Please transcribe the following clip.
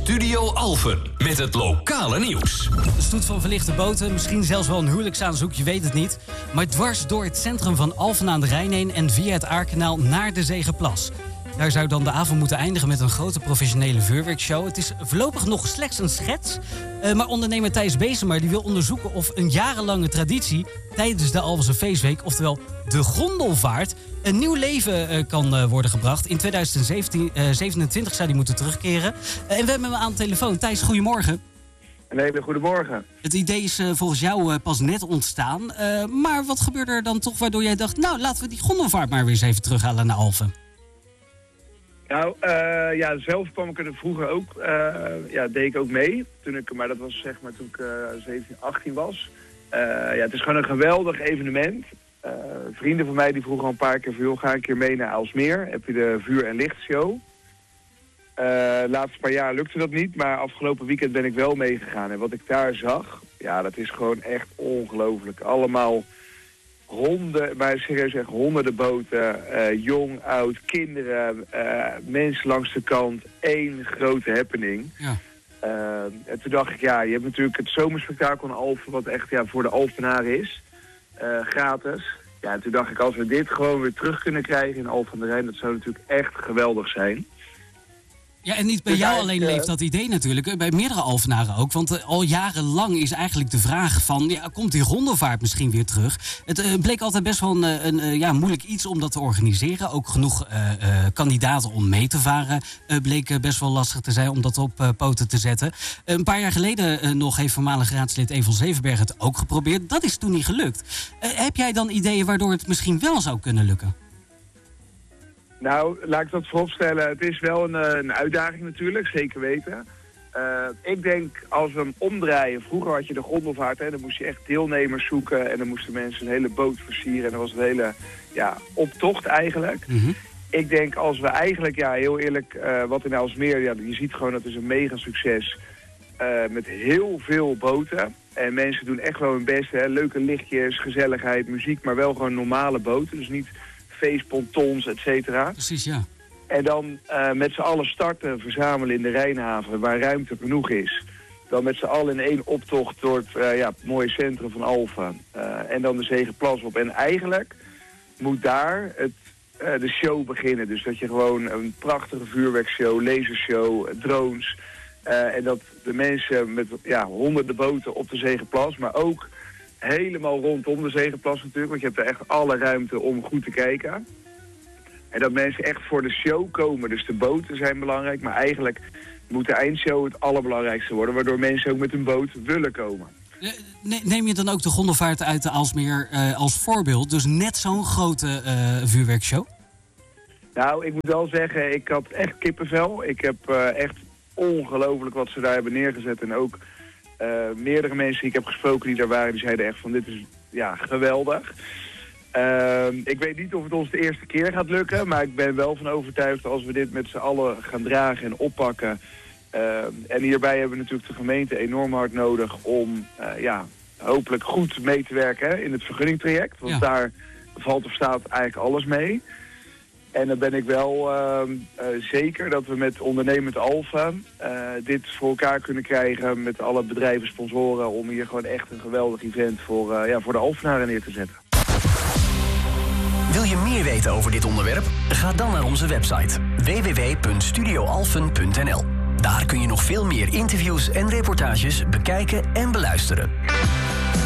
Studio Alphen met het lokale nieuws. De stoet van verlichte boten, misschien zelfs wel een huwelijksaanzoek, je weet het niet. Maar dwars door het centrum van Alphen aan de Rijn heen en via het Aarkanaal naar de Zegerplas. Daar zou dan de avond moeten eindigen met een grote professionele vuurwerkshow. Het is voorlopig nog slechts een schets. Maar ondernemer Thijs Bezemer die wil onderzoeken of een jarenlange traditie tijdens de Alphense feestweek, oftewel de gondelvaart, een nieuw leven kan worden gebracht. In 2027 zou die moeten terugkeren. En we hebben hem aan de telefoon. Thijs, goedemorgen. Een hele goede morgen. Het idee is volgens jou pas net ontstaan. Maar wat gebeurde er dan toch waardoor jij dacht, nou, laten we die gondelvaart maar weer eens even terughalen naar Alphen? Nou, zelf kwam ik er vroeger ook, deed ik ook mee. Maar dat was zeg maar toen ik 17, 18 was. Het is gewoon een geweldig evenement. Vrienden van mij die vroegen al een paar keer van, joh, ga een keer mee naar Aalsmeer. Heb je de vuur- en lichtshow. Laatste paar jaar lukte dat niet, maar afgelopen weekend ben ik wel meegegaan. En wat ik daar zag, ja, dat is gewoon echt ongelooflijk. Allemaal honderden boten, jong, oud, kinderen, mensen langs de kant, één grote happening. Ja. En toen dacht ik, je hebt natuurlijk het zomerspektakel in Alphen, wat echt voor de Alphenaren is, gratis. Ja, en toen dacht ik, als we dit gewoon weer terug kunnen krijgen in Alphen aan de Rijn, dat zou natuurlijk echt geweldig zijn. Ja, en niet bij jou alleen leeft dat idee natuurlijk, bij meerdere Alphenaren ook. Want al jarenlang is eigenlijk de vraag van, komt die gondelvaart misschien weer terug? Het bleek altijd best wel een moeilijk iets om dat te organiseren. Ook genoeg kandidaten om mee te varen bleek best wel lastig te zijn om dat op poten te zetten. Een paar jaar geleden nog heeft voormalig raadslid Evel Zevenberg het ook geprobeerd. Dat is toen niet gelukt. Heb jij dan ideeën waardoor het misschien wel zou kunnen lukken? Nou, laat ik dat vooropstellen. Het is wel een uitdaging natuurlijk, zeker weten. Ik denk, als we hem omdraaien, vroeger had je de gondelvaart, dan moest je echt deelnemers zoeken en dan moesten mensen een hele boot versieren en dat was een hele optocht eigenlijk. Mm-hmm. Ik denk, als we eigenlijk, heel eerlijk, wat in Aalsmeer, je ziet gewoon dat is een mega succes met heel veel boten. En mensen doen echt wel hun best, leuke lichtjes, gezelligheid, muziek, maar wel gewoon normale boten, dus niet feestpontons, et cetera. Precies, ja. En dan met z'n allen starten, verzamelen in de Rijnhaven, waar ruimte genoeg is. Dan met z'n allen in één optocht door het mooie centrum van Alphen. En dan de Zegerplas op. En eigenlijk moet daar de show beginnen. Dus dat je gewoon een prachtige vuurwerkshow, lasershow, drones. En dat de mensen met honderden boten op de Zegerplas, maar ook helemaal rondom de Zegerplas natuurlijk, want je hebt er echt alle ruimte om goed te kijken. En dat mensen echt voor de show komen. Dus de boten zijn belangrijk, maar eigenlijk moet de eindshow het allerbelangrijkste worden, waardoor mensen ook met hun boot willen komen. Neem je dan ook de gondelvaart uit de Aalsmeer als voorbeeld? Dus net zo'n grote vuurwerkshow? Nou, ik moet wel zeggen, ik had echt kippenvel. Ik heb echt ongelooflijk wat ze daar hebben neergezet en ook meerdere mensen die ik heb gesproken die daar waren, die zeiden echt van dit is geweldig. Ik weet niet of het ons de eerste keer gaat lukken, maar ik ben wel van overtuigd als we dit met z'n allen gaan dragen en oppakken. En hierbij hebben we natuurlijk de gemeente enorm hard nodig om hopelijk goed mee te werken in het vergunningtraject. Want daar valt of staat eigenlijk alles mee. En dan ben ik wel zeker dat we met ondernemend Alphen dit voor elkaar kunnen krijgen met alle bedrijven, sponsoren, om hier gewoon echt een geweldig event voor de Alphenaren neer te zetten. Wil je meer weten over dit onderwerp? Ga dan naar onze website www.studioalphen.nl. Daar kun je nog veel meer interviews en reportages bekijken en beluisteren.